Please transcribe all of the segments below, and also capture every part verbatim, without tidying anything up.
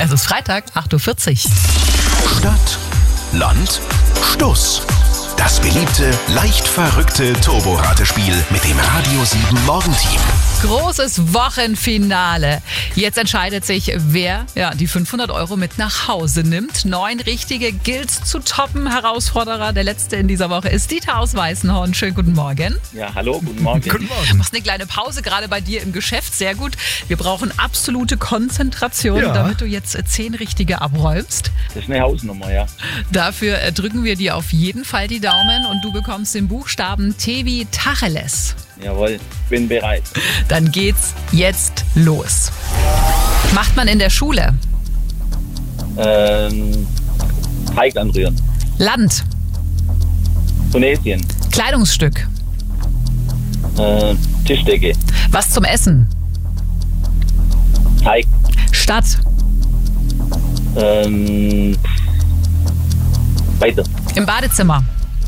Es ist Freitag, acht Uhr vierzig. Stadt, Land, Stuss. Das beliebte, leicht verrückte Turbo-Ratespiel mit dem Radio sieben Morgenteam. Großes Wochenfinale. Jetzt entscheidet sich, wer ja, die fünfhundert Euro mit nach Hause nimmt. Neun richtige gilt's zu toppen. Herausforderer, der letzte in dieser Woche ist Dieter aus Weißenhorn. Schönen guten Morgen. Ja, hallo, guten Morgen. Guten Morgen. Du machst eine kleine Pause gerade bei dir im Geschäft. Sehr gut. Wir brauchen absolute Konzentration, Ja. damit du jetzt äh, zehn richtige abräumst. Das ist eine Hausnummer, ja. Dafür äh, drücken wir dir auf jeden Fall die Daumen und du bekommst den Buchstaben T wie Tacheles. Jawohl, bin bereit. Dann geht's jetzt los. Macht man in der Schule? Ähm, Teig anrühren. Land. Tunesien. Kleidungsstück. Äh, Tischdecke. Was zum Essen? Teig. Stadt. Ähm, weiter. Im Badezimmer.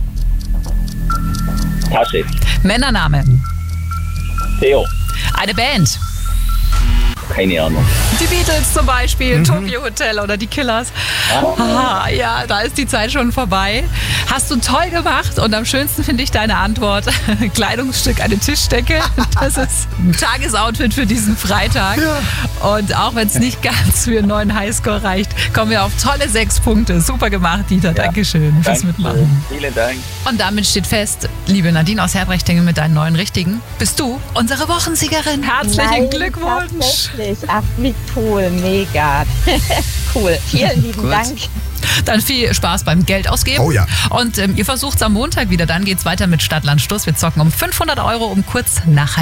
Tasche. Männername. Theo. Eine Band. Keine Ahnung. Die Beatles zum Beispiel, Tokyo Hotel oder die Killers. Ah, ja, da ist die Zeit schon vorbei. Hast du toll gemacht und am schönsten finde ich deine Antwort. Kleidungsstück, eine Tischdecke. Das ist ein Tagesoutfit für diesen Freitag. Und auch wenn es nicht ganz für einen neuen Highscore reicht, kommen wir auf tolle sechs Punkte. Super gemacht, Dieter. Ja. Dankeschön fürs Danke. Mitmachen. Vielen Dank. Und damit steht fest, liebe Nadine aus Herbrechtingen mit deinen neuen Richtigen, bist du unsere Wochensiegerin. Herzlichen Nein, Glückwunsch. Tatsächlich. Ach, wie cool. Mega. Cool. Vielen lieben Gut. Dank. Dann viel Spaß beim Geld ausgeben. Oh ja. Und ähm, ihr versucht es am Montag wieder. Dann geht's weiter mit Stadt, Land, Stuss. Wir zocken um fünfhundert Euro um kurz nach halb